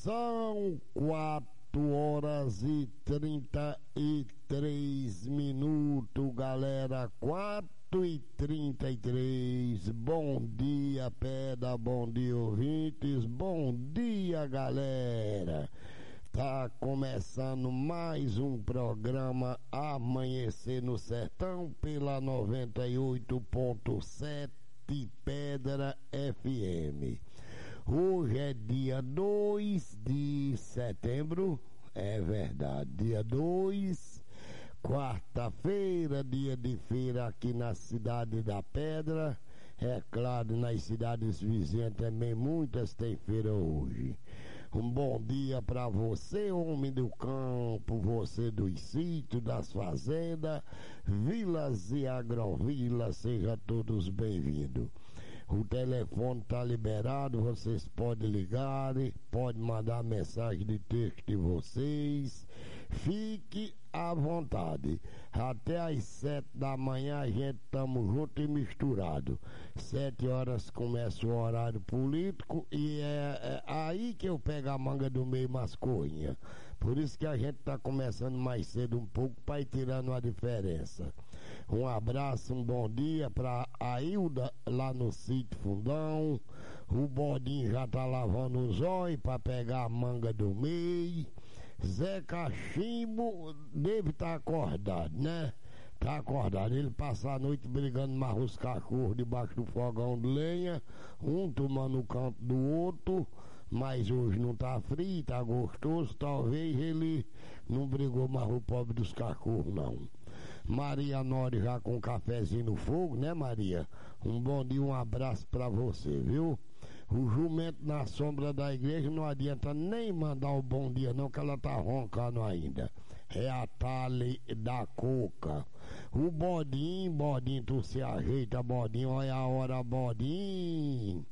São 4h33, galera. 4h33. Bom dia, Pedra. Bom dia, ouvintes. Bom dia, galera. Tá começando mais um programa Amanhecer no Sertão pela 98.7 Pedra FM. Hoje é dia 2 de setembro, é verdade, dia 2, quarta-feira, dia de feira aqui na cidade da Pedra. É claro, nas cidades vizinhas também muitas têm feira hoje. Um bom dia para você, homem do campo, você dos sítios, das fazendas, vilas e agrovilas, sejam todos bem-vindos. O telefone está liberado, vocês podem ligar, podem mandar mensagem de texto de vocês. Fique à vontade. Até às 7 da manhã a gente estamos juntos e misturados. 7 horas começa o horário político e é aí que eu pego a manga do meio mascoinha. Por isso que a gente está começando mais cedo um pouco para ir tirando a diferença. Um abraço, um bom dia para a Hilda lá no sítio Fundão. O Bodinho já tá lavando os olhos para pegar a manga do meio. Zé Cachimbo deve estar acordado, né? Tá acordado, ele passa a noite brigando mais os cachorros debaixo do fogão de lenha, um tomando o canto do outro, mas hoje não tá frio, tá gostoso, talvez ele não brigou mais o pobre dos cachorros, não. Maria Nori já com um cafezinho no fogo, né, Maria? Um bom dia, um abraço pra você, viu? O jumento na sombra da igreja não adianta nem mandar o bom dia não, que ela tá roncando ainda. É a Tale da Coca. O Bodinho, tu se ajeita, Bodinho, olha a hora, Bodinho.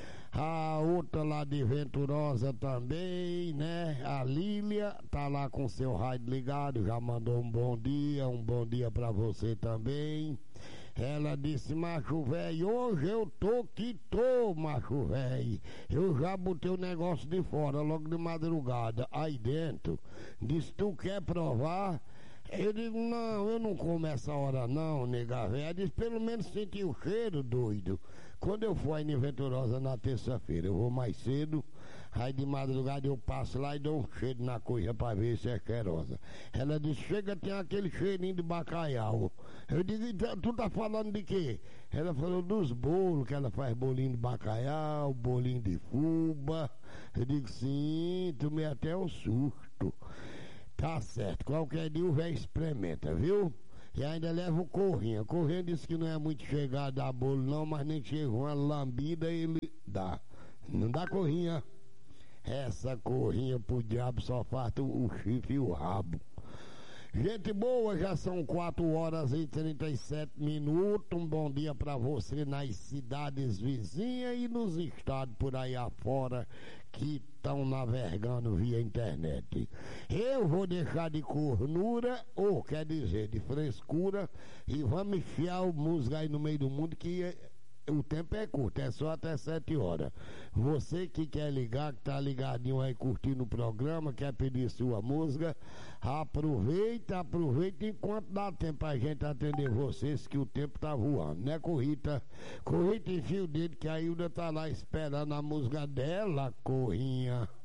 A outra lá de Venturosa também, né? A Lília tá lá com seu rádio ligado, já mandou um bom dia pra você também. Ela disse: macho velho, hoje eu tô que tô, macho velho. Eu já botei o negócio de fora logo de madrugada, aí dentro. Disse: tu quer provar? Eu digo: não, eu não como essa hora não, nega velha. Diz: pelo menos senti o cheiro, doido. Quando eu for aí em Venturosa na terça-feira, eu vou mais cedo, aí de madrugada eu passo lá e dou um cheiro na coisa pra ver se é cheirosa. Ela disse: chega, tem aquele cheirinho de bacalhau. Eu digo: tu tá falando de quê? Ela falou dos bolos, que ela faz bolinho de bacalhau, bolinho de fubá. Eu digo: sim, tomei até um susto. Tá certo, qualquer dia o velho experimenta, viu? E ainda leva o Corrinha. O Corrinha disse que não é muito chegado a bolo não, mas nem chegou uma lambida ele dá. Não dá, Corrinha? Essa Corrinha pro diabo só falta o chifre e o rabo. Gente boa, já são 4h37. Um bom dia pra você nas cidades vizinhas e nos estados por aí afora que estão navegando via internet. Eu vou deixar de cornura, ou quer dizer, de frescura, e vamos enfiar o musgo aí no meio do mundo que o tempo é curto, é só até 7 horas. Você que quer ligar, que tá ligadinho aí curtindo o programa, quer pedir sua música, aproveita enquanto dá tempo pra gente atender vocês, que o tempo tá voando, né, Corrita? Corrita, enfia o dedo que a Hilda tá lá esperando a música dela, Corrinha.